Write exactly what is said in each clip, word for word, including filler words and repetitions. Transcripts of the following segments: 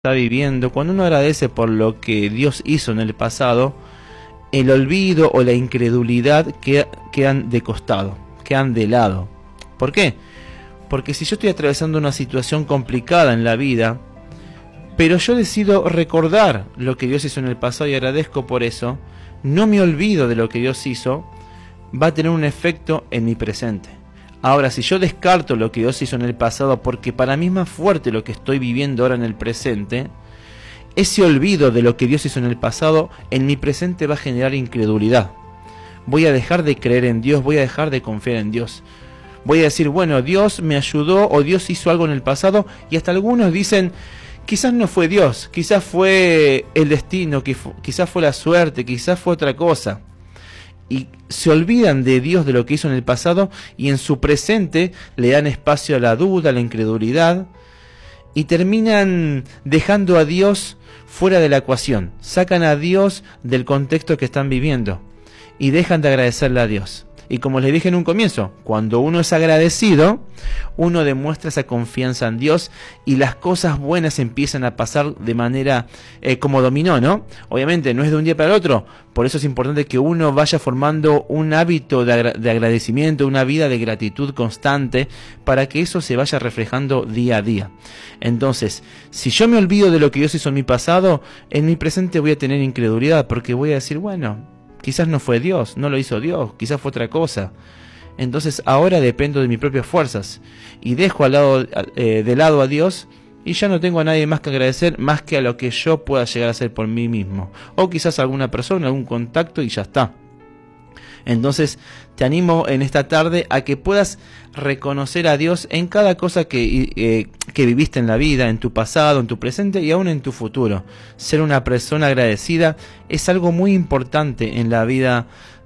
está viviendo, cuando uno agradece por lo que Dios hizo en el pasado, el olvido o la incredulidad queda, quedan de costado, quedan de lado. ¿Por qué? Porque si yo estoy atravesando una situación complicada en la vida, pero yo decido recordar lo que Dios hizo en el pasado y agradezco por eso, no me olvido de lo que Dios hizo, va a tener un efecto en mi presente. Ahora, si yo descarto lo que Dios hizo en el pasado porque para mí es más fuerte lo que estoy viviendo ahora en el presente, ese olvido de lo que Dios hizo en el pasado en mi presente va a generar incredulidad. Voy a dejar de creer en Dios, voy a dejar de confiar en Dios. Voy a decir, bueno, Dios me ayudó o Dios hizo algo en el pasado, y hasta algunos dicen, quizás no fue Dios, quizás fue el destino, quizás fue la suerte, quizás fue otra cosa. Y se olvidan de Dios, de lo que hizo en el pasado, y en su presente le dan espacio a la duda, a la incredulidad, y terminan dejando a Dios fuera de la ecuación. Sacan a Dios del contexto que están viviendo y dejan de agradecerle a Dios. Y como les dije en un comienzo, cuando uno es agradecido, uno demuestra esa confianza en Dios y las cosas buenas empiezan a pasar de manera eh, como dominó, ¿no? Obviamente no es de un día para el otro, por eso es importante que uno vaya formando un hábito de, agra de agradecimiento, una vida de gratitud constante, para que eso se vaya reflejando día a día. Entonces, si yo me olvido de lo que Dios hizo en mi pasado, en mi presente voy a tener incredulidad, porque voy a decir, bueno, quizás no fue Dios, no lo hizo Dios, quizás fue otra cosa. Entonces ahora dependo de mis propias fuerzas y dejo al lado, eh, de lado a Dios, y ya no tengo a nadie más que agradecer, más que a lo que yo pueda llegar a hacer por mí mismo. O quizás a alguna persona, algún contacto, y ya está. Entonces te animo en esta tarde a que puedas reconocer a Dios en cada cosa que, eh, que viviste en la vida, en tu pasado, en tu presente y aún en tu futuro. Ser una persona agradecida es algo muy importante en la vida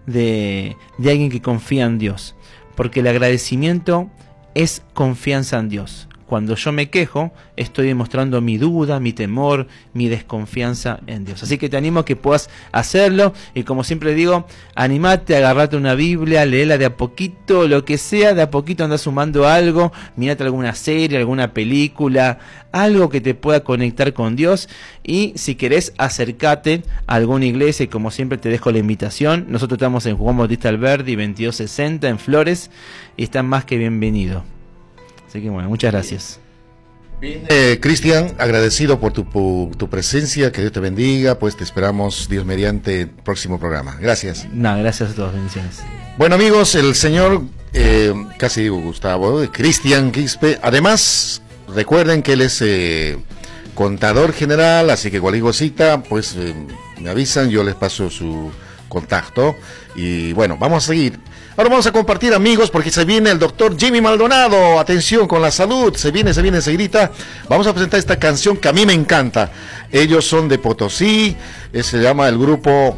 de, de alguien que confía en Dios, porque el agradecimiento es confianza en Dios. Cuando yo me quejo, estoy demostrando mi duda, mi temor, mi desconfianza en Dios. Así que te animo a que puedas hacerlo, y como siempre digo, animate, agarrate una Biblia, léela de a poquito, lo que sea, de a poquito anda sumando algo, mírate alguna serie, alguna película, algo que te pueda conectar con Dios, y si querés acércate a alguna iglesia, y como siempre te dejo la invitación. Nosotros estamos en Juan Bautista Alberdi veintidós sesenta en Flores, y están más que bienvenidos. Así que bueno, muchas gracias. Bien, eh, Cristian, agradecido por tu, por tu presencia, que Dios te bendiga, pues te esperamos, Dios mediante, el próximo programa. Gracias. No, gracias a todos, bendiciones. Bueno, amigos, el señor, eh, casi digo Gustavo, eh, Cristian Quispe, además, recuerden que él es eh, contador general, así que cualquier cosita, pues eh, me avisan, yo les paso su contacto, y bueno, vamos a seguir. Ahora vamos a compartir, amigos, porque se viene el doctor Jimmy Maldonado. Atención con la salud, se viene, se viene enseguidita. Vamos a presentar esta canción que a mí me encanta. Ellos son de Potosí, eh, se llama el grupo,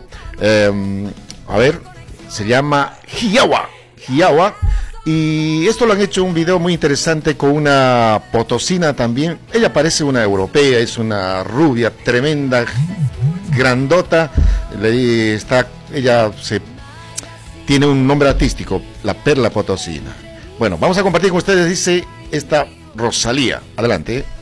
eh, a ver, se llama Jiagua, Jiagua. Y esto lo han hecho un video muy interesante con una potosina también. Ella parece una europea, es una rubia tremenda, grandota. Le está, ella se tiene un nombre artístico, la Perla Potosina. Bueno, vamos a compartir con ustedes, dice esta Rosalía. Adelante.